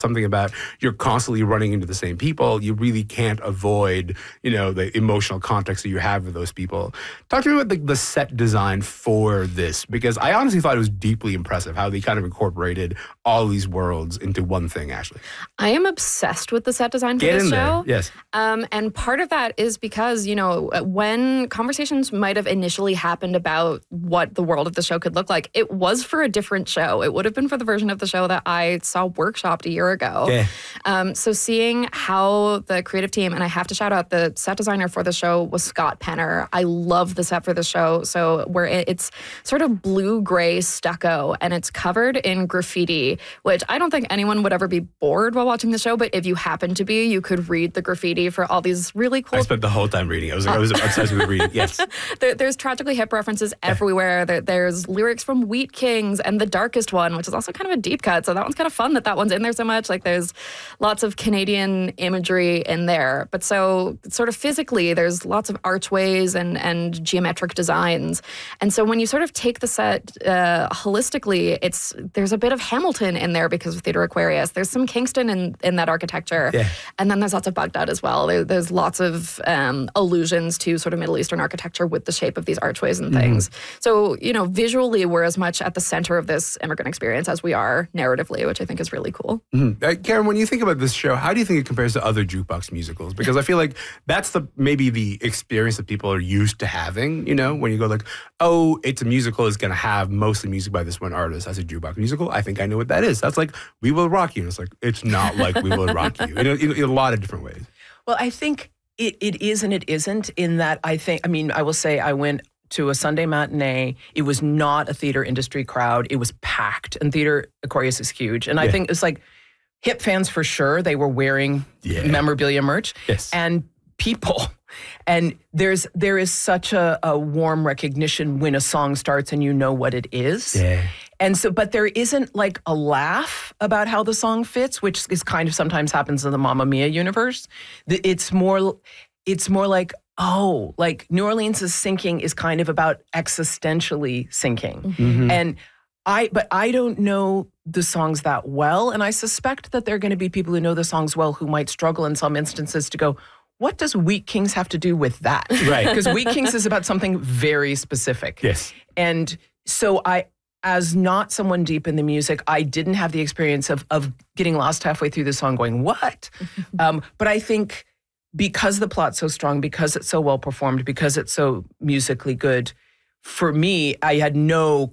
something about you're constantly running into the same people. You really can't avoid, the emotional context that you have with those people. Talk to me about the set design for this, because I honestly thought it was deeply impressive how they kind of incorporated all these worlds into one thing, Ashley. I am obsessed with the set design for this show. There. Yes. And part of that is because, when conversations might have initially happened about what the world of the show could look like, it was for a different show. It would have been for the version of the show that I saw workshopped a year ago. Yeah. So seeing how the creative team, and I have to shout out the set designer for the show was Scott Penner. I love the set for the show. So where it's sort of blue-gray stucco and it's covered in graffiti, which I don't think anyone would ever be bored while watching the show, but if you happen to be, you could read the graffiti for all these really cool... I spent the whole time reading. I was obsessed with reading. Yes. There's Tragically Hip references everywhere. There's lyrics from Wheat Kings and The Darkest One, which is also kind of a deep cut. So that one's kind of fun that one's in there so much. Like there's lots of Canadian imagery in there. But so sort of physically, there's lots of archways and geometric designs. And so when you sort of take the set holistically, there's a bit of Hamilton in there because of Theatre Aquarius. There's some Kingston in that architecture. Yeah. And then there's lots of Baghdad as well. There's lots of allusions to sort of Middle Eastern architecture with the shape of these archways and things. So, visually, we're as much at the center of this immigrant experience as we are narratively, which I think is really cool. Karen, when you think about this show, how do you think it compares to other jukebox musicals? Because I feel like that's maybe the experience that people are used to having, when you go like, oh, it's a musical, it's going to have mostly music by this one artist. As a jukebox musical, I think I know what that is. That's like We Will Rock You. And it's like, it's not like We Will Rock You in a lot of different ways. Well, I think it is and it isn't in that I will say I went to a Sunday matinee. It was not a theater industry crowd. It was packed. And Theatre Aquarius is huge. And I think it's like hip fans for sure. They were wearing memorabilia merch. Yes. And people. And there is such a warm recognition when a song starts and you know what it is. Yeah. And so, but there isn't like a laugh about how the song fits, which is kind of sometimes happens in the Mamma Mia universe. It's more like, oh, like New Orleans is sinking is kind of about existentially sinking. And I don't know the songs that well. And I suspect that there are going to be people who know the songs well who might struggle in some instances to go, what does Wheat Kings have to do with that? Right. Because Wheat Kings is about something very specific. Yes. And so as not someone deep in the music, I didn't have the experience of getting lost halfway through the song going, what? But I think because the plot's so strong, because it's so well performed, because it's so musically good, for me, I had no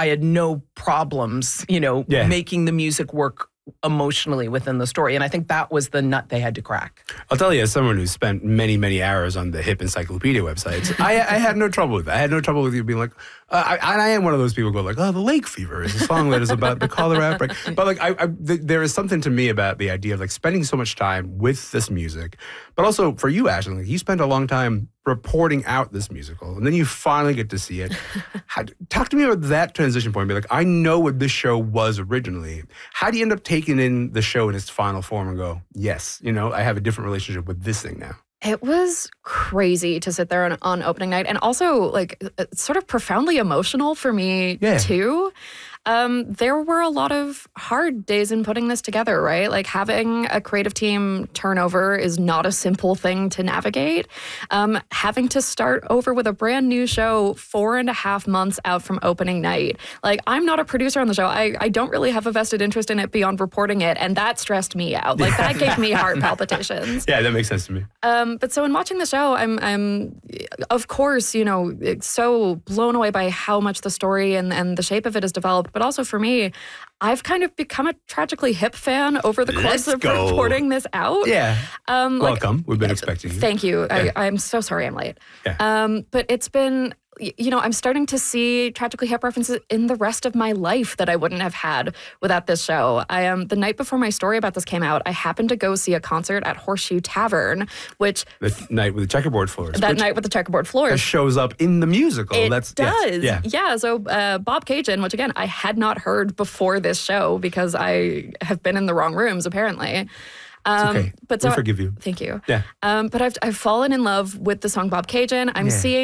problems, making the music work emotionally within the story. And I think that was the nut they had to crack. I'll tell you, as someone who's spent many, many hours on the Hip Encyclopedia websites, I had no trouble with that. I had no trouble with you being like, I am one of those people who go like, oh, The Lake Fever is a song that is about the cholera outbreak. But like, there is something to me about the idea of like spending so much time with this music. But also for you, Ashley, like, you spent a long time reporting out this musical, and then you finally get to see it. Talk to me about that transition point. Be like, I know what this show was originally. How do you end up taking in the show in its final form and go, yes, I have a different relationship with this thing now? It was crazy to sit there on opening night, and also like sort of profoundly emotional for me too. There were a lot of hard days in putting this together, right? Like having a creative team turnover is not a simple thing to navigate. Having to start over with a brand new show 4.5 months out from opening night. Like, I'm not a producer on the show. I don't really have a vested interest in it beyond reporting it, and that stressed me out. Like, that gave me heart palpitations. Yeah, that makes sense to me. But so in watching the show, I'm of course, so blown away by how much the story and the shape of it is developed. But also for me, I've kind of become a Tragically Hip fan over the course of reporting this out. Yeah. Welcome. We've been expecting you. Thank you. Yeah. I'm so sorry I'm late. Yeah. But it's been, I'm starting to see Tragically Hip references in the rest of my life that I wouldn't have had without this show. The night before my story about this came out, I happened to go see a concert at Horseshoe Tavern, which... The night with the checkerboard floors. That night with the checkerboard floors. That shows up in the musical. It does. Yes. Yeah. So Bob Cajun, which again, I had not heard before this show because I have been in the wrong rooms, apparently. It's okay. But we forgive you. Thank you. Yeah. But I've fallen in love with the song Bob Cajun. I'm seeing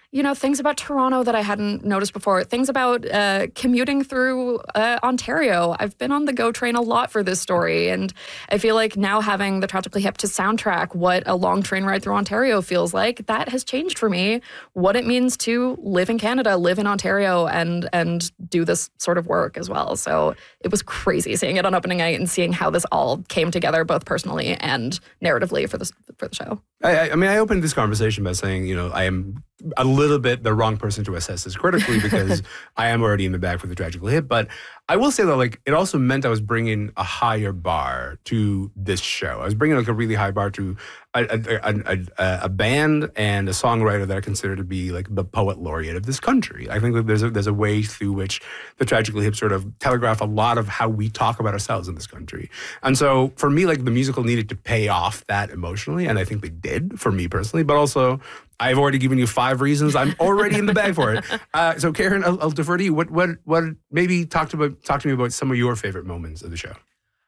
things about Toronto that I hadn't noticed before, things about commuting through Ontario. I've been on the GO train a lot for this story, and I feel like now having the Tragically Hip to soundtrack what a long train ride through Ontario feels like, that has changed for me what it means to live in Canada, live in Ontario, and do this sort of work as well. So it was crazy seeing it on opening night and seeing how this all came together, both personally and narratively for the show. I mean, I opened this conversation by saying, I am a little bit the wrong person to assess this critically because I am already in the bag for the Tragically Hip. But I will say that, it also meant I was bringing a higher bar to this show. I was bringing a really high bar to a band and a songwriter that I consider to be the poet laureate of this country. I think that there's a way through which the Tragically Hip sort of telegraph a lot of how we talk about ourselves in this country. And so for me, the musical needed to pay off that emotionally, and I think they did for me personally, but also I've already given you 5 reasons. I'm already in the bag for it. So Karen, I'll defer to you. What maybe talk to me about some of your favorite moments of the show.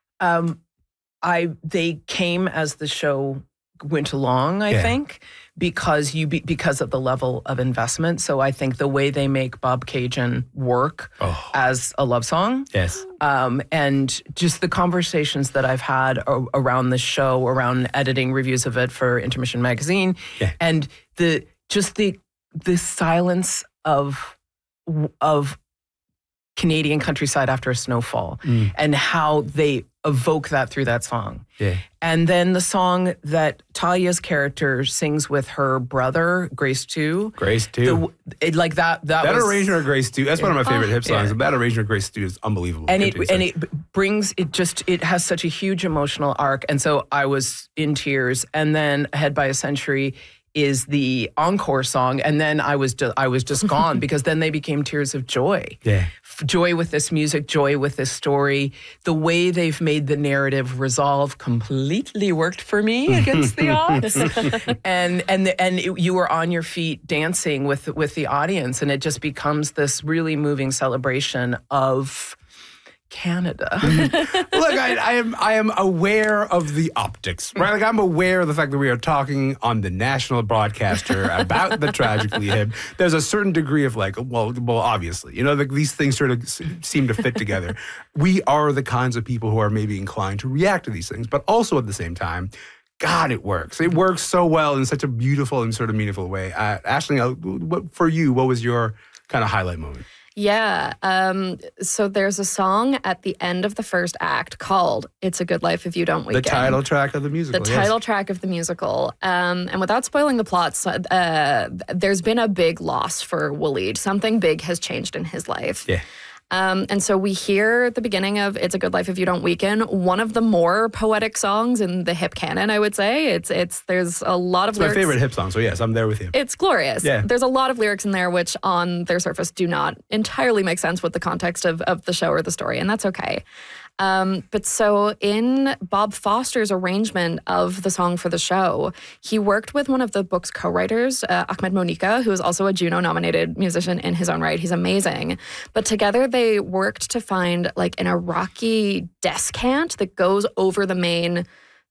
They came as the show went along, I think, because of the level of investment. So I think the way they make Bobcaygeon work as a love song, and just the conversations that I've had around the show, around editing reviews of it for Intermission Magazine, and the silence of Canadian countryside after a snowfall, and how they evoke that through that song. And then the song that Talia's character sings with her brother, Grace 2. Grace 2. That arrangement of Grace 2, that's one of my favorite hip songs. That arrangement of Grace 2 is unbelievable. And it has such a huge emotional arc. And so I was in tears. And then Ahead by a Century is the encore song, and then I was just gone because then they became tears of joy. Joy with this music, joy with this story. The way they've made the narrative resolve completely worked for me against the odds. and you were on your feet dancing with the audience, and it just becomes this really moving celebration of Canada. Look, I am aware of the optics, right? I'm aware of the fact that we are talking on the national broadcaster about the Tragically Hip. There's a certain degree of well, obviously, these things sort of seem to fit together. We are the kinds of people who are maybe inclined to react to these things, but also at the same time, God, it works. It works so well in such a beautiful and sort of meaningful way. Aisling, for you, what was your kind of highlight moment? Yeah. So there's a song at the end of the first act called It's a Good Life If You Don't Weaken. The title track of the musical. The title track of the musical. And without spoiling the plots, there's been a big loss for Waleed. Something big has changed in his life. Yeah. And so we hear the beginning of It's a Good Life If You Don't Weaken, one of the more poetic songs in the hip canon, I would say. There's a lot of lyrics. It's my favorite hip song, so yes, I'm there with you. It's glorious. Yeah. There's a lot of lyrics in there which on their surface do not entirely make sense with the context of the show or the story, and that's okay. But so in Bob Foster's arrangement of the song for the show, he worked with one of the book's co-writers, Ahmed Monika, who is also a Juno-nominated musician in his own right. He's amazing. But together they worked to find an Iraqi descant that goes over the main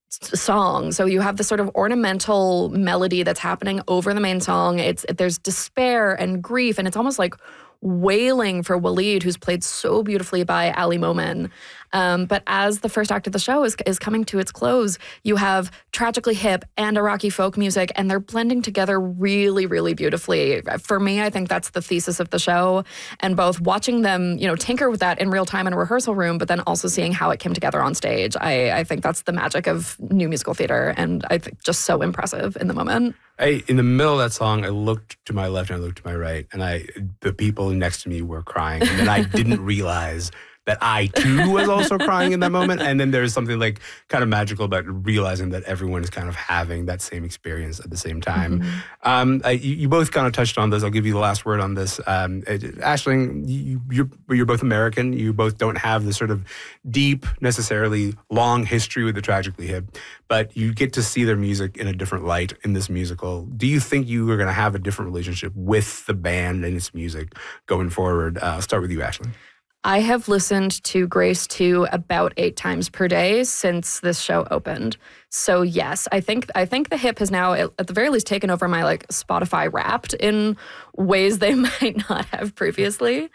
song. So you have this sort of ornamental melody that's happening over the main song. There's despair and grief, and it's almost like wailing for Waleed, who's played so beautifully by Ali Momin. But as the first act of the show is coming to its close, you have Tragically Hip and Iraqi folk music, and they're blending together really, really beautifully. For me, I think that's the thesis of the show, and both watching them, tinker with that in real time in a rehearsal room, but then also seeing how it came together on stage. I think that's the magic of new musical theater, and I think just so impressive in the moment. In the middle of that song, I looked to my left and I looked to my right, and the people next to me were crying, and then I didn't realize that I too was also crying in that moment. And then there's something kind of magical about realizing that everyone is kind of having that same experience at the same time. Mm-hmm. You both kind of touched on this. I'll give you the last word on this. Aisling, you're both American. You both don't have the sort of deep, necessarily long history with the Tragically Hip, but you get to see their music in a different light in this musical. Do you think you are going to have a different relationship with the band and its music going forward? I'll start with you, Aisling. I have listened to Grace 2 about 8 times per day since this show opened. So yes, I think the Hip has now at the very least taken over my like Spotify Wrapped in ways they might not have previously.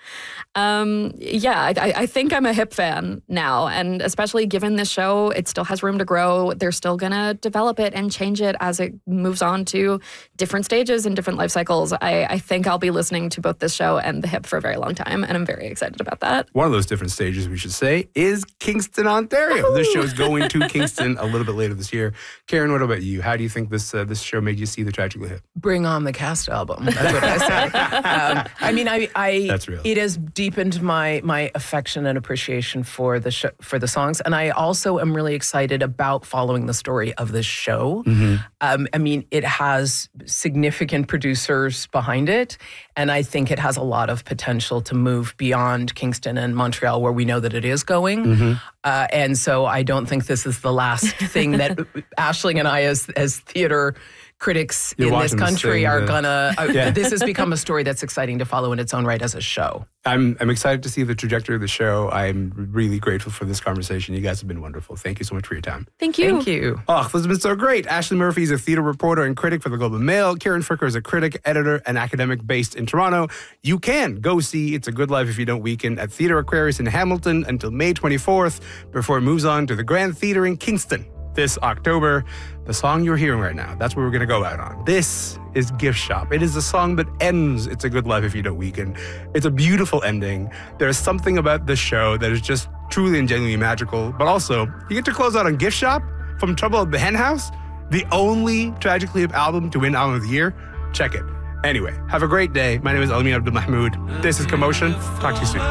I think I'm a Hip fan now, and especially given this show, it still has room to grow. They're still gonna develop it and change it as it moves on to different stages and different life cycles. I think I'll be listening to both this show and the Hip for a very long time, and I'm very excited about that. One of those different stages, we should say, is Kingston, Ontario. Woo! This show is going to Kingston a little bit later this year. Karen, what about you? How do you think this show made you see the Tragically Hip? Bring on the cast album. That's what I say. I mean, That's real. It has deepened my affection and appreciation for the show, for the songs, and I also am really excited about following the story of this show. Mm-hmm. I mean, it has significant producers behind it, and I think it has a lot of potential to move beyond Kingston and Montreal, where we know that it is going. Mm-hmm. And so I don't think this is the last thing that Aisling and I, as theater critics in this country, are gonna. This has become a story that's exciting to follow in its own right as a show. I'm excited to see the trajectory of the show. I'm really grateful for this conversation. You guys have been wonderful. Thank you so much for your time. Thank you. Thank you. Oh, this has been so great. Aisling Murphy is a theater reporter and critic for the Globe and Mail. Karen Fricker is a critic, editor, and academic based in Toronto. You can go see It's a Good Life If You Don't Weaken at Theatre Aquarius in Hamilton until May 24th before it moves on to the Grand Theatre in Kingston this October. The song you're hearing right now, that's what we're going to go out on. This is Gift Shop. It is the song that ends It's a Good Life If You Don't Weaken. It's a beautiful ending. There's something about this show that is just truly and genuinely magical. But also, you get to close out on Gift Shop from Trouble at the Hen House, the only Tragically Hip album to win Album of the Year. Check it. Anyway, have a great day. My name is Almin Abdul Mahmoud. This is Commotion. Talk to you soon.